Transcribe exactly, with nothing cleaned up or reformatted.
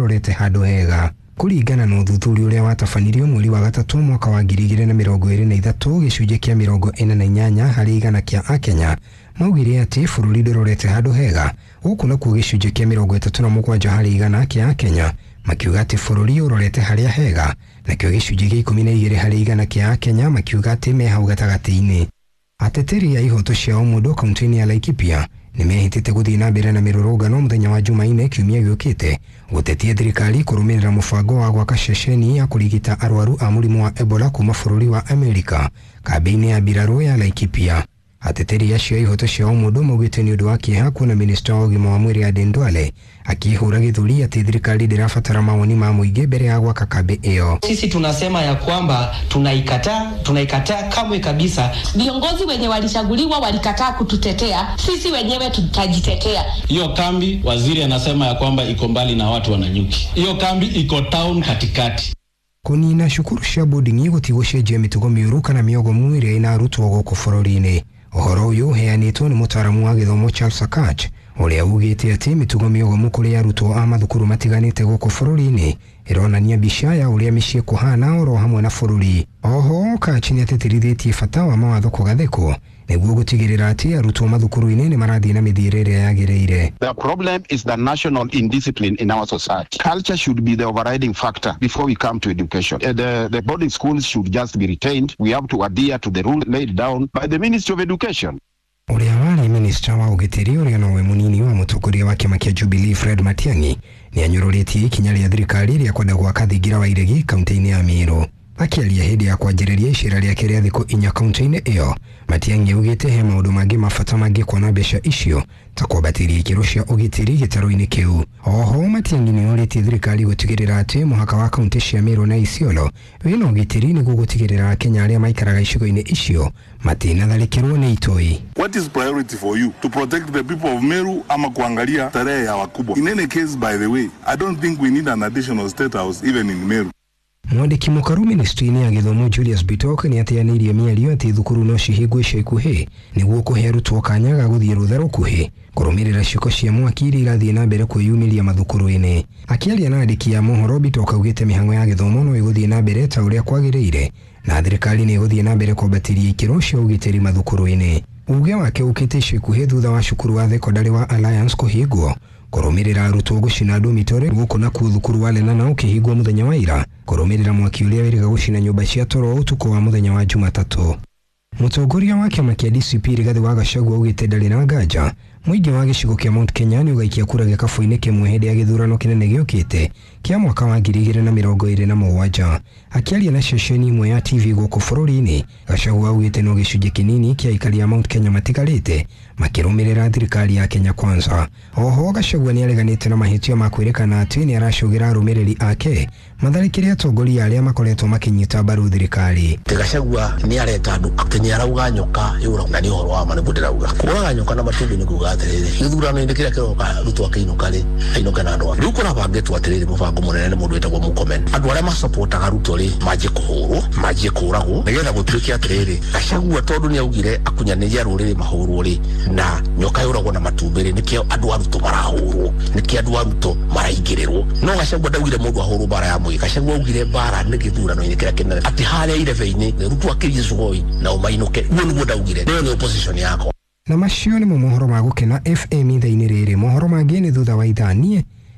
rorete handũ hega. Kũringana na ũthuthuria ũrĩa watabanirio mweri wa gatatu mwaka wa ngiri igĩrĩ na mĩrongo ĩrĩ na ithatũ, gĩcunjĩ kĩa mĩrongo ĩna na inyanya harĩ igana kĩa Akenya maugire atĩ bũrũri ndũrorete handũ hega, gũkũ nakuo gĩcunjĩ kĩa mĩrongo ĩtatũ na mũgwanja harĩ igana kĩa Akenya makiuga atĩ bũrũri ũrorete harĩa hega, nakĩo gĩcunjĩ gĩa ikũmi na igĩrĩ harĩ igana kĩa Akenya makiuga atĩ me hau gatagatĩ-inĩ. Ateteri a ihoto cia ũmũndũ kaunti-inĩ ya Laikipia nimehitĩte gũthiĩ na mbere na mĩrũrũngano mũthenya wa Jumaine kiumia gĩũkĩte gũtetia thirikari kũrũmĩrĩra mũbango wa gwaka ceceni ya kũrigita arwaru a mũrimũ wa Ebola kuma bũrũri wa Amerika kambĩ-inĩ ya mbirarũ ya Laikipia. Ateteri acio a ihoto cia ũmũndũ maugĩte nĩ ũndũ wa kĩeha kuona minista wa ũgima wa mwĩrĩ Aden Duale akĩhũra gĩthũri atĩ thirikari ndĩrabatara mawoni ma mũingĩ mbere ya gwaka kambĩ ĩyo. Sisi tunasema ya kwamba tunaikataa, tunaikataa kamwe kabisa. Viongozi wenye walichaguliwa walikataa kututetea, sisi wenyewe tutajitetea. Hiyo kambi waziri anasema ya kwamba iko mbali na watu wananyuki. Hiyo kambi iko town katikati. Kunina cukuru cia boarding gũtigũcenjia mĩtugo mĩũru kana mĩogo ĩrĩa ĩnarutwo gũkũ bũrũri-inĩ. Ũhoro ũyũ ũheanĩtwo nĩ mũtaaramu wa gĩthomo Charles Sakach ũrĩa ugĩte atĩ mĩtugo mĩogomu kũrĩ arutwo a mathukuru matiganĩte gũkũ bũrũri-inĩ ĩronania mbica ya ũrĩa mĩciĩ kũhana oro hamwe na bũrũri. Oho Kach nĩ atĩtĩrithĩtie bata wa mawatho kũgathĩkwo nĩguo gũtigĩrĩra atĩ arutwo mathukuru-inĩ nĩ marathiĩ na mĩthiĩre ĩrĩa yagĩrĩire. The problem is the national indiscipline in our society. Culture should be the overriding factor before we come to education. Uh, the, the boarding schools should just be retained. We have to adhere to the rule laid down by the Ministry of Education. Ũrĩa warĩ minista wa ũgitĩri ũrĩa nowe mũnini wa mũtongoria wa kĩama kĩa Jubilee Fred Matiang'i nĩ anyũrũrĩtie ikinya rĩa thirikari rĩa kwenda gwaka thingira wa iregi kaunti-inĩ ya Meru. Akiaria hĩndĩ ya kwanjĩrĩria icera rĩake rĩa thikũ inya kaunti-inĩ ĩyo, Matiang'i augĩte he maũndũ mangĩ ma bata mangĩkwo na mbeca icio ta kwambatĩria ikĩro cia ũgitĩri gĩtarũ-inĩ kĩu. Oho Matiang'i nĩ orĩtie thirikari gũtigĩrĩra atĩ mũhaka wa kaunti cia Meru na Isiolo wĩna ũgitĩri nĩguo gũtigĩrĩra Akenya arĩa maikaraga icigo-inĩ icio matinatharĩkĩrwo nĩ itoi. What is priority for you? To protect the people of Meru ama kuangalia tarehe ya wakubwa? In any case, by the way, I don't think we need an additional state house even in Meru. Mwandĩki mũkaru ministry-inĩ ya gĩthomo Julius Bitok nĩ ateanĩirie mĩario atĩ thukuru no cihingwo ica ikuhĩ nĩguo kũhe arutwo kanya ga gũthiĩ rũtha rũkuhĩ kũrũmĩrĩra ciĩko cia mwaki iria irathiĩ na mbere kwĩyumĩria mathukuru-inĩ. Akĩaria na andĩki a mohoro, Bitok augĩte mĩhang'o ya gĩthomo no ĩgũthiĩ na mbere ta ũrĩa kwagĩrĩire na thirikari nĩ ĩgũthiĩ na mbere kwambatĩria ikĩro cia ũgitĩri mathukuru-inĩ. Uge wake ũkĩte ica ikuhĩ thutha wa cukuru wa thekondarĩ wa Alliance kũhingwo kũrũmĩrĩra arutwo gũcina dormitory gũkũ nakuo thukuru wa Lenana ũkĩhingwo mũthenya wa ira kũrũmĩrĩra mwaki ũrĩa wĩrĩga gũcina nyũmba cia toro ũtukũ wa mũthenya wa Jumatatũ. Mũtongoria wa kĩama kĩa D C P Rigathĩ wa Gachagua augĩte ndarĩ na nganja mũingĩ wa gĩcigo kĩa Mount Kenya nĩ ũgaikia kura gĩkabũ-inĩ kĩmwe hĩndĩ ya gĩthurano kĩnene gĩũkĩte kĩa mwaka wa ngiri igĩrĩ na mĩrongo ĩrĩ na mũgwanja. Akĩaria na ceceni imwe ya T V gũkũ bũrũri-inĩ, Gachagua augĩte no gĩcunjĩ kĩnini kĩa aikari a Mount Kenya matigarĩte makĩrũmĩrĩra thirikari ya Kenya Kwanza. Oho Gachagua nĩ areganĩte na mahĩtia ma kwĩrĩkana atĩ nĩ aracũgĩra arũmĩrĩri ake matharĩkĩre atongoria arĩa makoretwo makĩnyita mbaru thirikari. Gachagua nĩ areta andũ atĩ nĩ arauga nyoka yũra na nĩ ũhoro wa ma nĩguo ndĩrauga. Kũraga nyoka na matumbĩ nĩ kuuga atĩrĩrĩ, gĩthurano-inĩ kĩrĩa kĩroka rutwo akĩinũka rĩ ainũke na andũ rĩu kũrabangĩtwo atĩrĩrĩ mũbango mũnene nĩ mũndũ wĩtagwo Mũkomen. Andũ arĩa macopotaga Ruto rĩ manjie kũhũrwo manjie kũragwo nĩgetha gũtuĩke atĩrĩrĩ Gachagua tondũ nĩ augire akunyanĩria rũrĩrĩ mahũrwo rĩ na nyoka yũragwo na matumbĩ rĩ nĩkĩo andũ a Ruto marahũrwo nĩkĩo andũ a Ruto maraingĩrĩrwo. No Gachagua ndaugire mũndũ ahũrwo bara ya mũingĩ. Gachagua augire bara nĩ gĩthurano-inĩ kĩrĩa kĩnene atĩ harĩa irebe-inĩ Ruto akĩrie cugoi na ũmainũke. Ũguo nĩguo ndaugire nĩyo nĩ opposition yako. Na macio nĩ mohoro ma gũkena F M ithaa-inĩ rĩrĩ. Mohoro mangĩ nĩ thutha wa ithaa niĩ